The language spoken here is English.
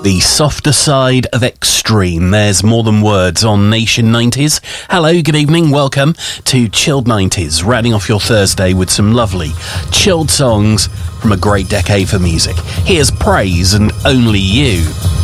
The softer side of extreme. There's more than words on Nation 90s. Hello, good evening, welcome to Chilled 90s, rounding off your Thursday with some lovely chilled songs from a great decade for music. Here's Praise and Only You.